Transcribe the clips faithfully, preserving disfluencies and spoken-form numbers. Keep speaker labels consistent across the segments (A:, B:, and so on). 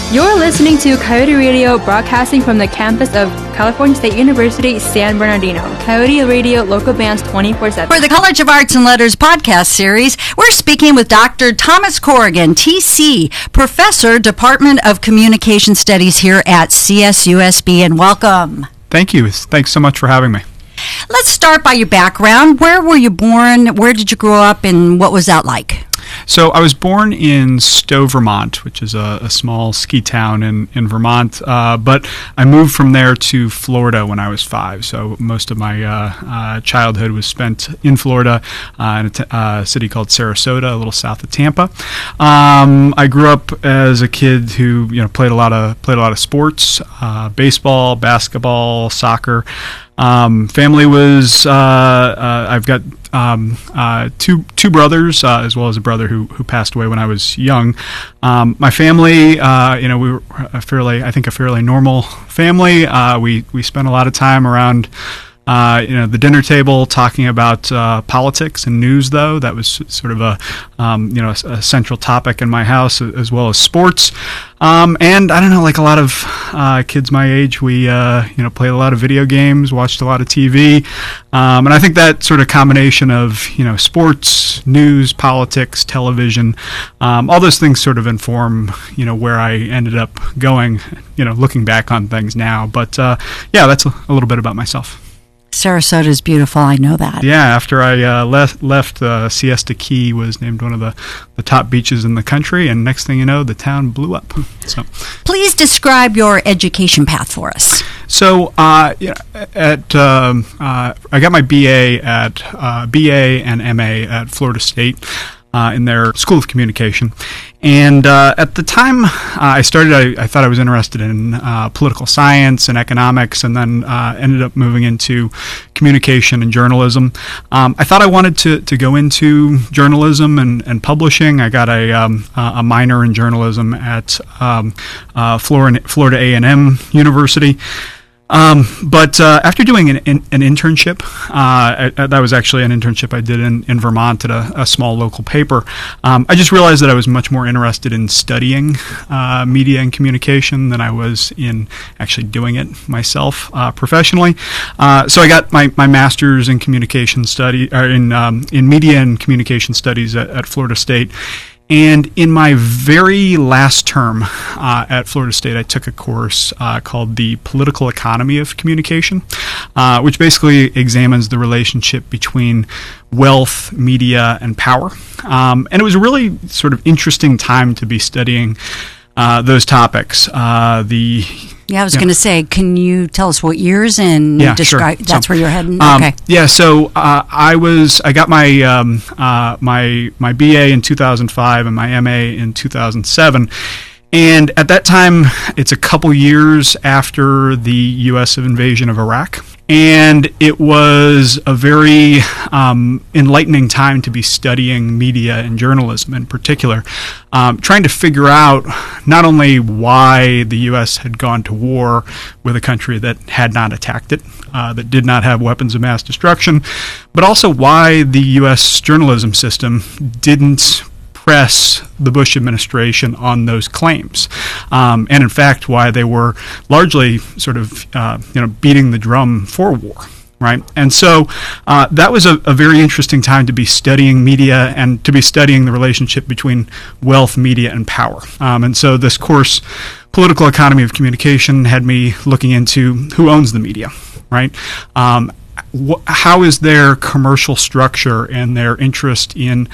A: You're listening to Coyote Radio, broadcasting from the campus of California State University, San Bernardino. Coyote Radio, local bands twenty-four seven.
B: For the College of Arts and Letters podcast series, we're speaking with Doctor Thomas Corrigan, T C, Professor, Department of Communication Studies here at C S U S B, and welcome.
C: Thank you. Thanks so much for having me.
B: Let's start by your background. Where were you born? Where did you grow up, and what was that like?
C: So I was born in Stowe, Vermont, which is a, a small ski town in, in Vermont, uh, but I moved from there to Florida when I was five. So most of my uh, uh, childhood was spent in Florida, uh, in a t- uh, city called Sarasota, a little south of Tampa. Um, I grew up as a kid who you know played a lot of played a lot of sports, uh, baseball, basketball, soccer. Um, family was, uh, uh, I've got, um, uh, two, two brothers, uh, as well as a brother who, who passed away when I was young. Um, my family, uh, you know, we were a fairly, I think a fairly normal family. Uh, we, we spent a lot of time around, Uh, you know, the dinner table talking about uh, politics and news, though. That was sort of a, um, you know, a, a central topic in my house, as well as sports. Um, and I don't know, like a lot of uh, kids my age, we, uh, you know, played a lot of video games, watched a lot of T V. Um, and I think that sort of combination of, you know, sports, news, politics, television, um, all those things sort of inform, you know, where I ended up going, you know, looking back on things now. But, uh, yeah, that's a, a little bit about myself.
B: Sarasota is beautiful. I know that.
C: Yeah, after I uh, left, left uh, Siesta Key was named one of the, the top beaches in the country, and next thing you know, the town blew up. So,
B: please describe your education path for us.
C: So, uh, you know, at um, uh, I got my B A at uh, B A and M A at Florida State. Uh, in their School of Communication. And uh, at the time uh, I started, I, I thought I was interested in uh, political science and economics, and then uh, ended up moving into communication and journalism. Um, I thought I wanted to, to go into journalism and, and publishing. I got a, um, a minor in journalism at um, uh, Florida, Florida A and M University. Um, but uh, after doing an, an, an internship, uh, I, that was actually an internship I did in, in Vermont at a, a small local paper, um, I just realized that I was much more interested in studying uh, media and communication than I was in actually doing it myself uh, professionally. Uh, so I got my, my master's in communication study, or in um, in media and communication studies at, at Florida State. And in my very last term uh, at Florida State, I took a course uh, called The Political Economy of Communication, uh, which basically examines the relationship between wealth, media, and power. Um, and it was a really sort of interesting time to be studying uh, those topics. Uh, the
B: Yeah, I was
C: Yeah.
B: going to say, can you tell us what years and
C: Yeah,
B: describe?
C: sure.
B: That's
C: So,
B: where you're heading.
C: Um,
B: okay.
C: Yeah. So uh, I was I got my um, uh, my my B A in two thousand five and my M A in two thousand seven. And at that time, it's a couple years after the U S invasion of Iraq. And it was a very um, enlightening time to be studying media and journalism in particular, um, trying to figure out not only why the U S had gone to war with a country that had not attacked it, uh, that did not have weapons of mass destruction, but also why the U S journalism system didn't press the Bush administration on those claims, um, and in fact why they were largely sort of uh, you know beating the drum for war, right? And so uh, that was a, a very interesting time to be studying media and to be studying the relationship between wealth, media, and power. Um, and so this course, Political Economy of Communication, had me looking into who owns the media, right? Um, wh- how is their commercial structure and their interest in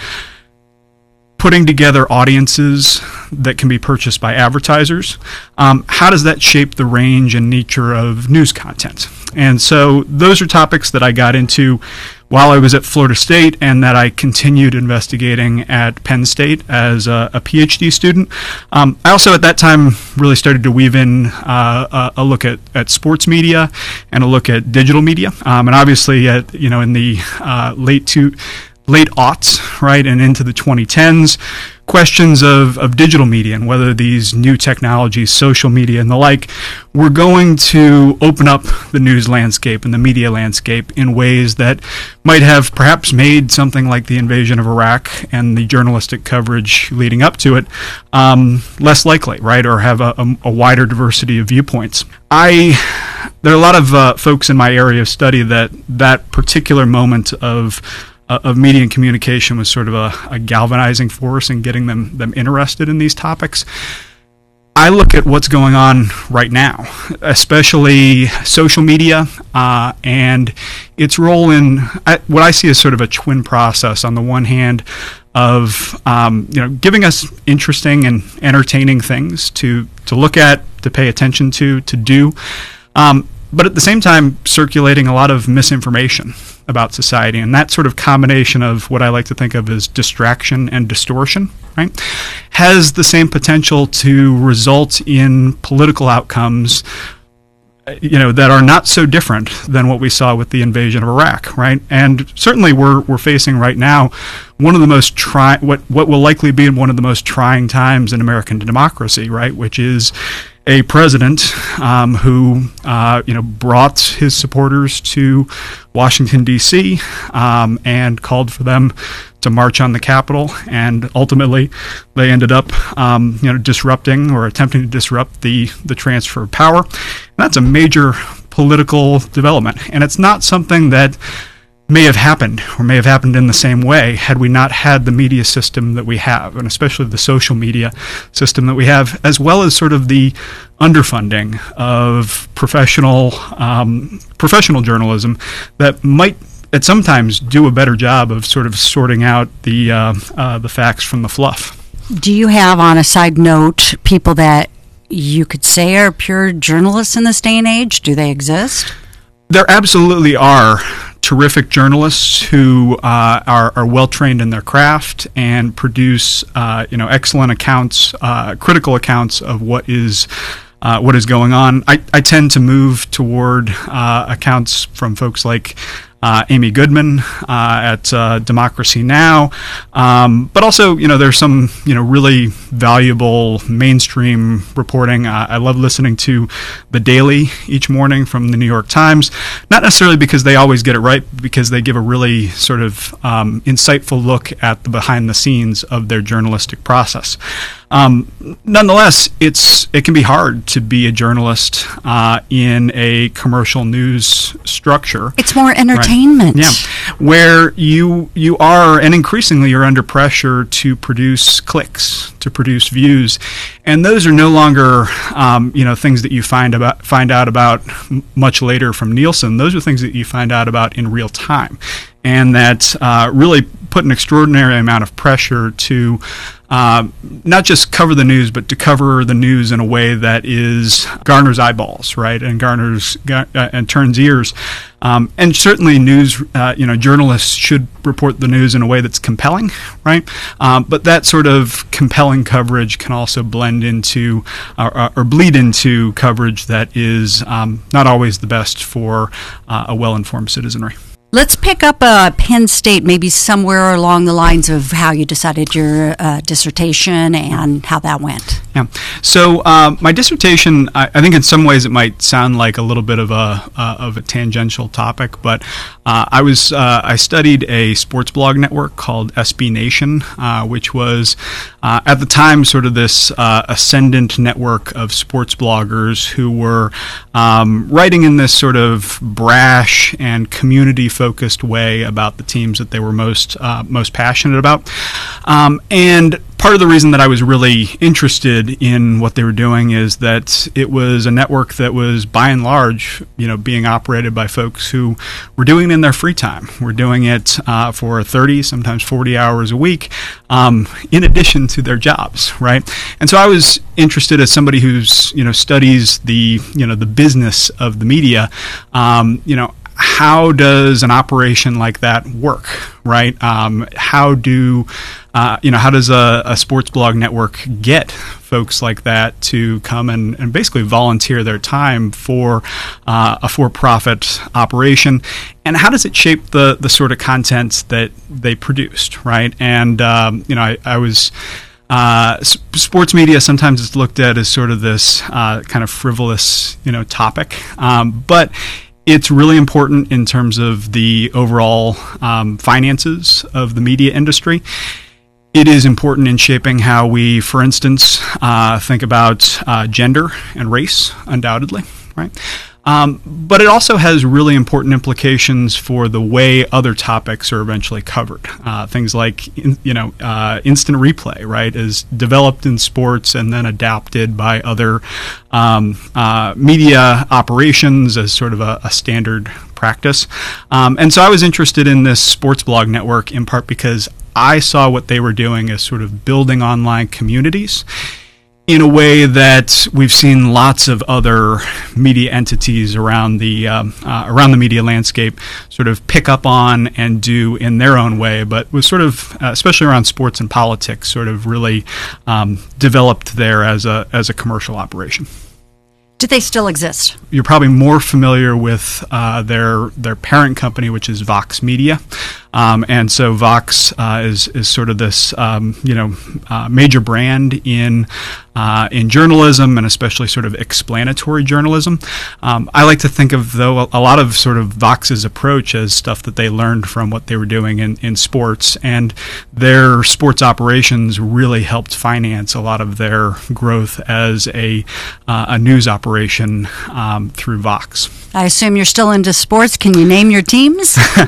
C: putting together audiences that can be purchased by advertisers? Um, how does that shape the range and nature of news content? And so those are topics that I got into while I was at Florida State and that I continued investigating at Penn State as a, a PhD student. Um, I also at that time really started to weave in uh, a, a look at, at sports media and a look at digital media. Um, and obviously, at, you know, in the uh, late two late aughts, right, and into the twenty tens, questions of, of digital media and whether these new technologies, social media and the like, were going to open up the news landscape and the media landscape in ways that might have perhaps made something like the invasion of Iraq and the journalistic coverage leading up to it um, less likely, right, or have a, a, a wider diversity of viewpoints. I there are a lot of uh, folks in my area of study that that particular moment of uh, of media and communication was sort of a, a galvanizing force in getting them them interested in these topics. I look at what's going on right now, especially social media uh, and its role in I, what I see as sort of a twin process. On the one hand, of um, you know giving us interesting and entertaining things to to look at, to pay attention to, to do, um, but at the same time circulating a lot of misinformation about society, and that sort of combination of what I like to think of as distraction and distortion, right, has the same potential to result in political outcomes, you know, that are not so different than what we saw with the invasion of Iraq, right? And certainly we're we're facing right now one of the most try what what will likely be one of the most trying times in American democracy, right? Which is a president um, who uh, you know brought his supporters to Washington D C um, and called for them to march on the Capitol, and ultimately they ended up um, you know disrupting or attempting to disrupt the the transfer of power. And that's a major political development, and it's not something that may have happened or may have happened in the same way had we not had the media system that we have, and especially the social media system that we have, as well as sort of the underfunding of professional um, professional journalism that might at sometimes do a better job of sort of sorting out the uh, uh, the facts from the fluff.
B: Do you have, on a side note, people that you could say are pure journalists in this day and age? Do they exist?
C: There absolutely are terrific journalists who uh, are, are well trained in their craft and produce uh, you know excellent accounts, uh, critical accounts of what is uh, what is going on. I, I tend to move toward uh, accounts from folks like Uh, Amy Goodman uh, at uh, Democracy Now!, um, but also, you know, there's some, you know, really valuable mainstream reporting. Uh, I love listening to The Daily each morning from the New York Times, not necessarily because they always get it right, but because they give a really sort of um, insightful look at the behind the scenes of their journalistic process. Um, nonetheless, it's it can be hard to be a journalist uh, in a commercial news structure.
B: It's more entertainment.
C: Right? Yeah, where you you are, and increasingly you're under pressure to produce clicks, to produce views, and those are no longer um, you know things that you find about find out about much later from Nielsen. Those are things that you find out about in real time, and that uh, really put an extraordinary amount of pressure to uh, not just cover the news, but to cover the news in a way that is garners eyeballs, right, and garners uh, and turns ears. Um, and certainly, news, uh, you know, journalists should report the news in a way that's compelling, right? Um, but that sort of compelling coverage can also blend into or, or bleed into coverage that is um, not always the best for uh, a well-informed citizenry.
B: Let's pick up uh, Penn State, maybe somewhere along the lines of how you decided your uh, dissertation and how that went.
C: Yeah. So uh, my dissertation, I, I think in some ways it might sound like a little bit of a uh, of a tangential topic, but uh, I was uh, I studied a sports blog network called S B Nation, uh, which was uh, at the time sort of this uh, ascendant network of sports bloggers who were um, writing in this sort of brash and community-focused focused way about the teams that they were most uh, most passionate about. Um, and part of the reason that I was really interested in what they were doing is that it was a network that was by and large, you know, being operated by folks who were doing it in their free time. We're doing it uh, for thirty, sometimes forty hours a week, um, in addition to their jobs, right? And so I was interested, as somebody who's, you know, studies the, you know, the business of the media, um, you know, how does an operation like that work, right? Um, how do uh, you know? How does a, a sports blog network get folks like that to come and, and basically volunteer their time for uh, a for-profit operation? And how does it shape the the sort of content that they produced, right? And um, you know, I, I was. uh, s- sports media sometimes is looked at as sort of this uh, kind of frivolous, you know, topic, um, but it's really important in terms of the overall um, finances of the media industry. It is important in shaping how we, for instance, uh, think about uh, gender and race, undoubtedly, right? Um, but it also has really important implications for the way other topics are eventually covered. Uh, things like, in, you know, uh, instant replay, right, is developed in sports and then adapted by other um, uh, media operations as sort of a, a standard practice. Um, and so I was interested in this sports blog network in part because I saw what they were doing as sort of building online communities in a way that we've seen lots of other media entities around the um, uh, around the media landscape sort of pick up on and do in their own way, but was sort of, uh, especially around sports and politics, sort of really um, developed there as a as a commercial operation.
B: Do they still exist?
C: You're probably more familiar with uh, their their parent company, which is Vox Media. Um, and so Vox uh, is is sort of this um, you know uh, major brand in uh, in journalism, and especially sort of explanatory journalism. Um, I like to think of though a lot of sort of Vox's approach as stuff that they learned from what they were doing in, in sports, and their sports operations really helped finance a lot of their growth as a uh, a news operation um, through Vox.
B: I assume you're still into sports. Can you name your teams?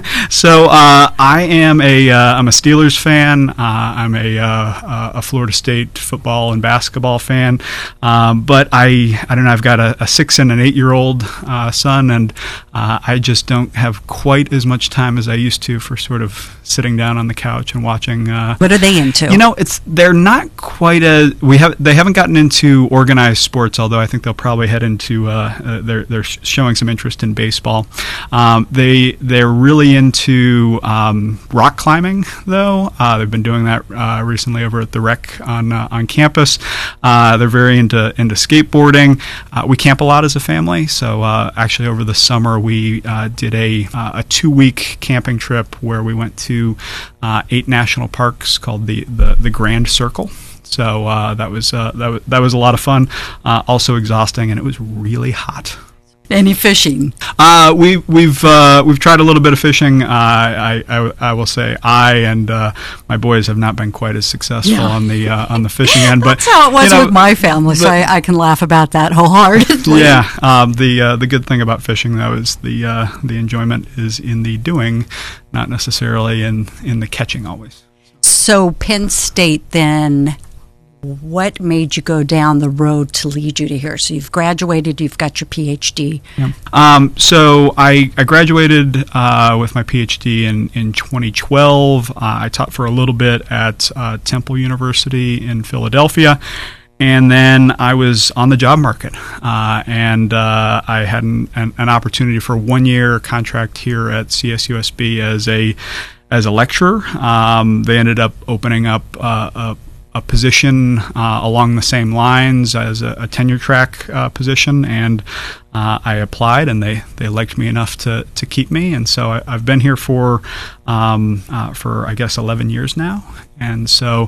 C: So uh, I am a uh, I'm a Steelers fan. Uh, I'm a uh, a Florida State football and basketball fan. Um, but I I don't know. I've got a, a six and an eight year old uh, son, and uh, I just don't have quite as much time as I used to for sort of sitting down on the couch and watching. Uh,
B: what are they into?
C: You know, it's they're not quite as we have. They haven't gotten into organized sports, although I think they'll probably head into. Uh, uh, they're they're showing some interest in baseball. Um, they they're really into um, rock climbing, though. Uh, they've been doing that uh, recently over at the rec on uh, on campus. Uh, they're very into into skateboarding. Uh, we camp a lot as a family, so uh, actually over the summer we uh, did a uh, a two week camping trip where we went to uh, eight national parks called the the, the Grand Circle. So uh, that was uh, that was that was a lot of fun. Uh, also exhausting, and it was really hot.
B: Any fishing?
C: Uh, we, we've uh, we've tried a little bit of fishing. Uh, I, I I will say I and uh, my boys have not been quite as successful yeah. on the uh, on the fishing end. But
B: that's how it was
C: you know,
B: with my family, so I, I can laugh about that wholeheartedly.
C: Yeah. Um, the uh, the good thing about fishing though is the uh, the enjoyment is in the doing, not necessarily in in the catching always.
B: So Penn State then. What made you go down the road to lead you to here? So you've graduated, you've got your P H D.
C: Yeah. Um, so I, I graduated uh, with my P H D in, in twenty twelve. Uh, I taught for a little bit at uh, Temple University in Philadelphia. And then I was on the job market, uh, and uh, I had an, an, an opportunity for a one-year contract here at C S U S B as a as a lecturer. Um, they ended up opening up uh, a a position uh, along the same lines as a, a tenure track uh, position, and uh, I applied, and they, they liked me enough to, to keep me, and so I, I've been here for um, uh, for I guess eleven years now, and so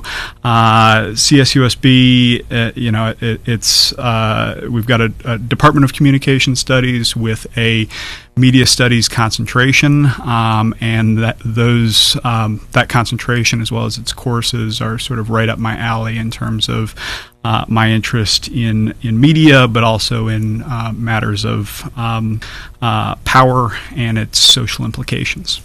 C: uh, C S U S B, uh, you know, it, it's uh, we've got a, a Department of Communication Studies with a media studies concentration, um, and that those um, that concentration as well as its courses are sort of right up my alley in terms of uh, my interest in in media, but also in uh, matters of um, uh, power and its social implications.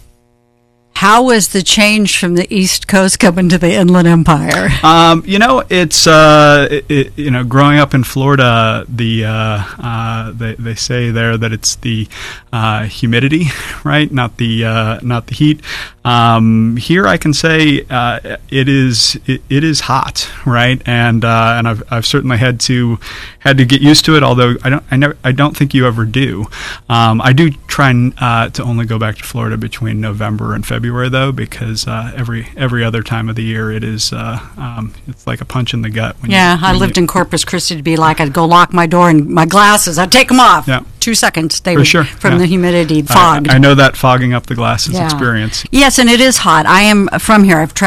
B: How was the change from the East Coast coming to the Inland Empire?
C: Um, you know, it's uh, it, it, you know, growing up in Florida, the uh, uh, they they say there that it's the uh, humidity, right? Not the uh, not the heat. Um, here, I can say uh, it is it, it is hot, right? And uh, and I've I've certainly had to had to get used to it. Although I don't I never I don't think you ever do. Um, I do try and, uh, to only go back to Florida between November and February, though, because uh, every every other time of the year it is uh, um, it's like a punch in the gut. When
B: yeah,
C: you,
B: I
C: when
B: lived
C: you,
B: in Corpus Christi to be like I'd go lock my door and my glasses, I'd take them off.
C: Yeah.
B: Two seconds, they
C: For
B: would
C: sure.
B: from
C: yeah.
B: the humidity, fogged.
C: I, I know that fogging up the glasses
B: yeah.
C: experience.
B: Yes, and it is hot. I am from here. I've traveled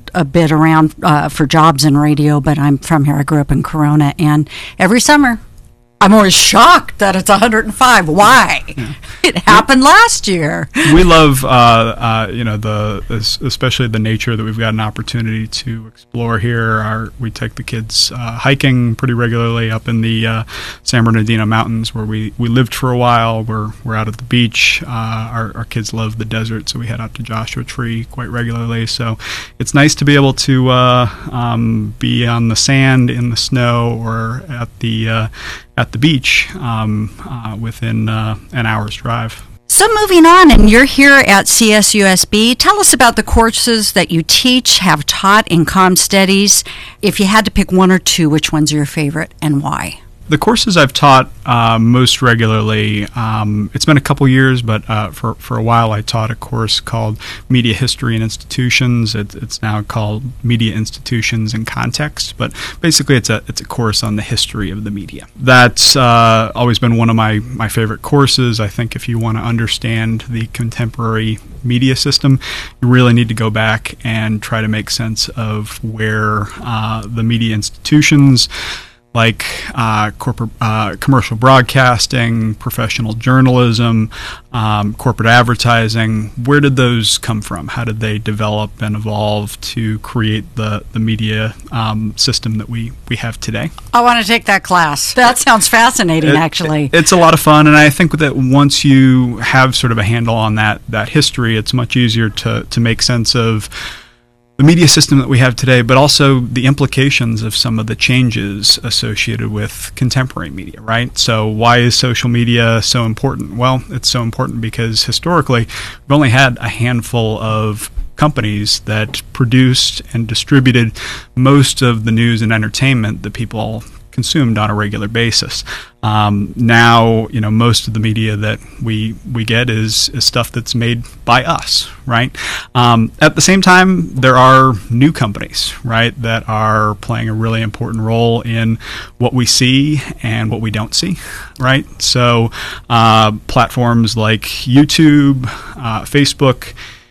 B: looked a bit around uh, for jobs in radio, but I'm from here. I grew up in Corona, and every summer I'm always shocked that it's one hundred five. Why? Yeah. It happened yeah. last year.
C: We love, uh, uh, you know, the especially the nature that we've got an opportunity to explore here. Our, we take the kids uh, hiking pretty regularly up in the uh, San Bernardino Mountains, where we, we lived for a while. We're we're out at the beach. Uh, our our kids love the desert, so we head out to Joshua Tree quite regularly. So it's nice to be able to uh, um, be on the sand, in the snow, or at the uh, at the beach um, uh, within uh, an hour's drive.
B: So moving on, and you're here at C S U S B. Tell us about the courses that you teach, have taught in comm studies. If you had to pick one or two, which ones are your favorite and why?
C: The courses I've taught uh, most regularly, um, it's been a couple years, but uh, for, for a while I taught a course called Media History and Institutions. It, it's now called Media Institutions and Context, but basically it's a it's a course on the history of the media. That's uh, always been one of my, my favorite courses. I think if you want to understand the contemporary media system, you really need to go back and try to make sense of where uh, the media institutions like uh, corporate, uh, commercial broadcasting, professional journalism, um, corporate advertising, where did those come from? How did they develop and evolve to create the, the media um, system that we, we have today?
B: I want to take that class. That sounds fascinating,
C: it,
B: actually.
C: It, it's a lot of fun, and I think that once you have sort of a handle on that, that history, it's much easier to, to make sense of the media system that we have today, but also the implications of some of the changes associated with contemporary media, right? So why is social media so important? Well, it's so important because historically we've only had a handful of companies that produced and distributed most of the news and entertainment that people consumed on a regular basis. Um, now, you know, most of the media that we we get is, is stuff that's made by us, right? Um, at the same time, there are new companies, right, that are playing a really important role in what we see and what we don't see, right? So uh, platforms like YouTube, uh, Facebook,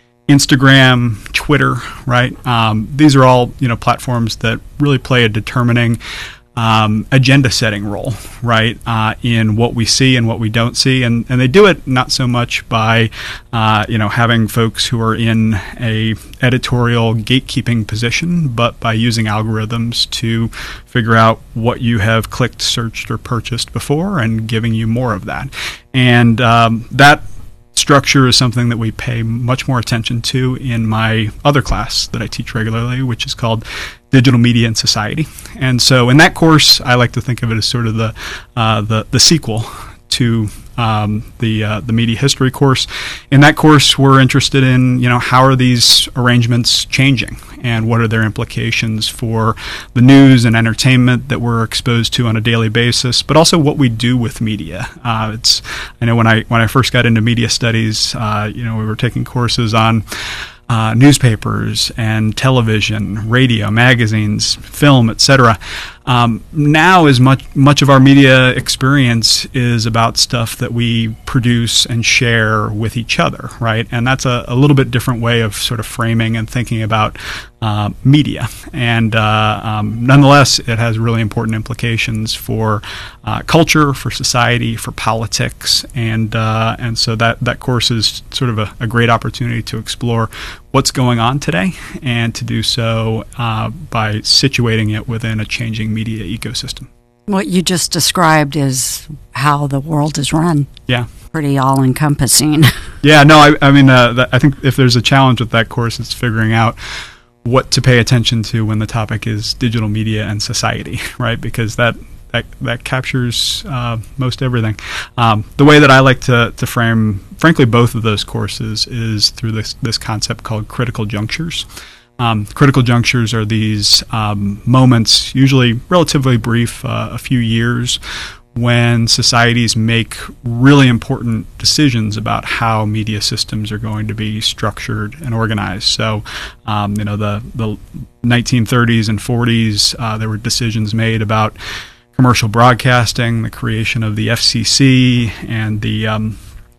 C: Instagram, Twitter, right? Um, these are all, you know, platforms that really play a determining Um, agenda-setting role, right, uh, in what we see and what we don't see, and, and they do it not so much by, uh, you know, having folks who are in a editorial gatekeeping position, but by using algorithms to figure out what you have clicked, searched, or purchased before, and giving you more of that. And um, that structure is something that we pay much more attention to in my other class that I teach regularly, which is called Digital Media and Society. And so in that course, I like to think of it as sort of the uh, the, the sequel to um, the uh, the media history course. In that course, we're interested in, you know, how are these arrangements changing, and what are their implications for the news and entertainment that we're exposed to on a daily basis, but also what we do with media. Uh, it's I know when I when I first got into media studies, uh, you know, we were taking courses on Uh, newspapers and television, radio, magazines, film, et cetera. Um, now, as much much of our media experience is about stuff that we produce and share with each other, right? And that's a, a little bit different way of sort of framing and thinking about uh, media. And uh, um, nonetheless, it has really important implications for uh, culture, for society, for politics, and uh, and so that that course is sort of a, a great opportunity to explore what's going on today, and to do so uh, by situating it within a changing media ecosystem.
B: What you just described is how the world is run.
C: Yeah.
B: Pretty all-encompassing.
C: Yeah, no, I, I mean, uh, that, I think if there's a challenge with that course, it's figuring out what to pay attention to when the topic is digital media and society, right? Because that that, that captures uh, most everything. Um, the way that I like to, to frame, frankly, both of those courses is through this, this concept called critical junctures. Um, critical junctures are these um, moments, usually relatively brief, uh, a few years, when societies make really important decisions about how media systems are going to be structured and organized. So, um, you know, the, the nineteen thirties and forties, uh, there were decisions made about commercial broadcasting, the creation of the F C C, and the um,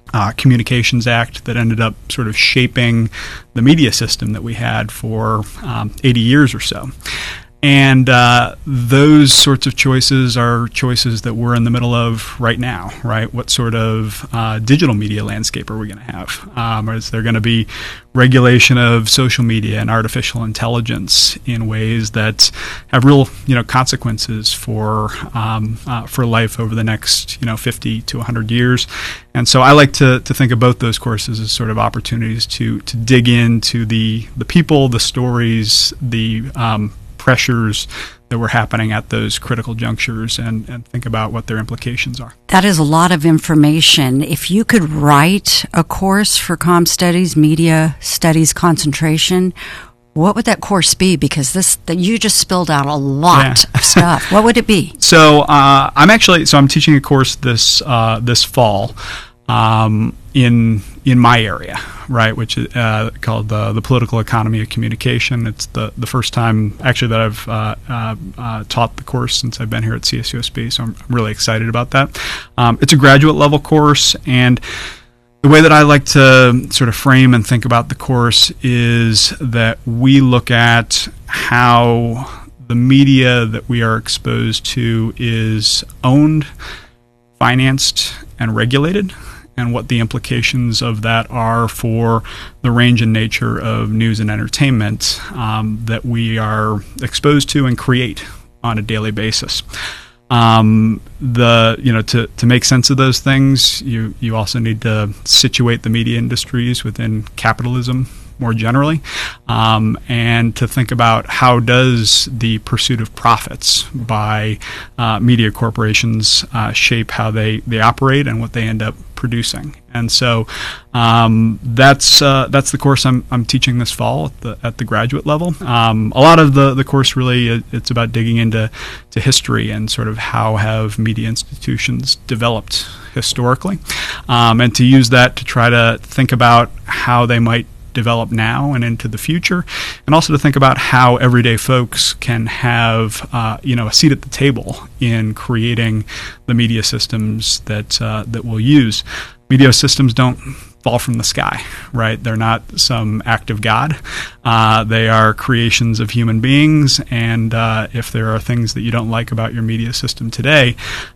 C: uh, Communications Act that ended up sort of shaping the media system that we had for um, eighty years or so. And uh, those sorts of choices are choices that we're in the middle of right now, right? What sort of uh, digital media landscape are we going to have? Um, or is there going to be regulation of social media and artificial intelligence in ways that have real, you know, consequences for um, uh, for life over the next, you know, fifty to one hundred years? And so I like to to think of both those courses as sort of opportunities to to dig into the the people, the stories, the um, pressures that were happening at those critical junctures, and, and think about what their implications are.
B: That is a lot of information. If you could write a course for Comm Studies, Media Studies Concentration, what would that course be? Because this that you just spilled out a lot
C: yeah.
B: of stuff. What would it be?
C: So uh, I'm actually so I'm teaching a course this uh, this fall um, in in my area, right, which is uh, called uh, the Political Economy of Communication. It's the, the first time, actually, that I've uh, uh, uh, taught the course since I've been here at C S U S B, so I'm really excited about that. Um, it's a graduate level course, and the way that I like to sort of frame and think about the course is that we look at how the media that we are exposed to is owned, financed, and regulated, and what the implications of that are for the range and nature of news and entertainment um, that we are exposed to and create on a daily basis. Um, the you know to to make sense of those things, you you also need to situate the media industries within capitalism more generally, um, and to think about how does the pursuit of profits by uh, media corporations uh, shape how they, they operate and what they end up producing. And so um, that's uh, that's the course I'm I'm teaching this fall at the at the graduate level. Um, a lot of the, the course really it, it's about digging into to history and sort of how have media institutions developed historically, um, and to use that to try to think about how they might develop now and into the future, and also to think about how everyday folks can have uh, you know a seat at the table in creating the media systems that uh, that we'll use. Media systems don't fall from the sky, right? They're not some act of God. Uh, they are creations of human beings, and uh, if there are things that you don't like about your media system today,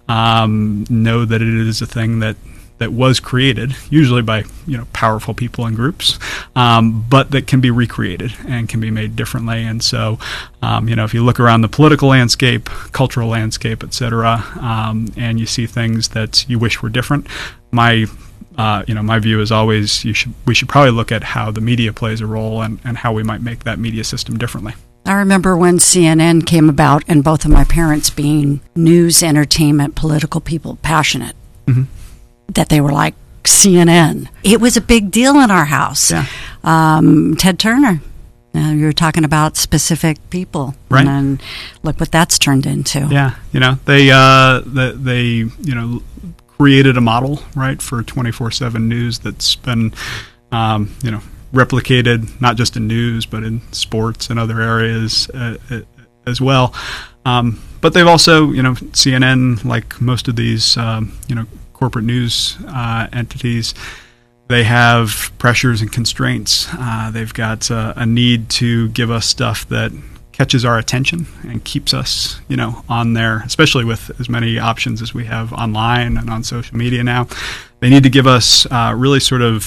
C: um, know that it is a thing that that was created, usually by you know powerful people and groups, um, but that can be recreated and can be made differently. And so, um, you know, if you look around the political landscape, cultural landscape, et cetera, um, and you see things that you wish were different, my uh, you know my view is always you should we should probably look at how the media plays a role and, and how we might make that media system differently.
B: I remember when C N N came about, and both of my parents being news, entertainment, political people, passionate. Mm-hmm. That they were like C N N. It was a big deal in our house. Yeah. Um, Ted Turner. Uh, you were talking about specific people,
C: right?
B: And then look what that's turned into.
C: Yeah, you know they uh, they, they you know created a model, right, for twenty-four seven news that's been um, you know replicated not just in news but in sports and other areas uh, as well. Um, but they've also you know C N N, like most of these um, you know. corporate news uh, entities, they have pressures and constraints. Uh, they've got uh, a need to give us stuff that catches our attention and keeps us, you know, on there, especially with as many options as we have online and on social media now. They need to give us uh, really sort of